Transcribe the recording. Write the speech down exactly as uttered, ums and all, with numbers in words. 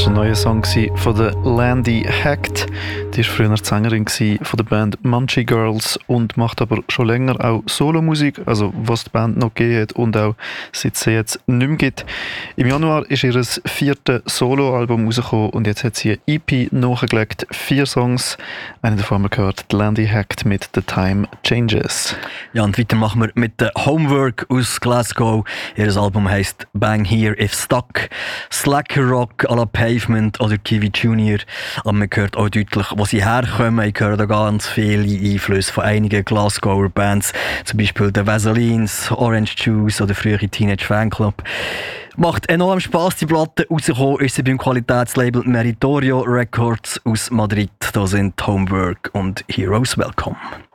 Das war ein neuer Song von der Landy Hacked. Die war früher die Sängerin von der Band Munchie Girls und macht aber schon länger auch Solomusik, also was die Band noch gegeben hat und auch seit sie jetzt nicht mehr gibt. Im Januar ist ihr viertes Soloalbum rausgekommen und jetzt hat sie eine E P nachgelegt, vier Songs. Einen davon haben wir gehört, die Landy Hacked mit «The Time Changes». Ja, und weiter machen wir mit der Homework aus Glasgow. Ihr Album heisst «Bang Here If Stuck». Slacker Rock à la Pavement oder Kiwi Junior. Aber man hört auch deutlich, wo sie herkommen. Ich höre da ganz viele Einflüsse von einigen Glasgower Bands, zum Beispiel der Vaselines, Orange Juice oder frühere Teenage Fanclub. Macht enorm Spass, die Platte. Rausgekommen ist sie beim Qualitätslabel Meritorio Records aus Madrid. Da sind Homework und Heroes Welcome.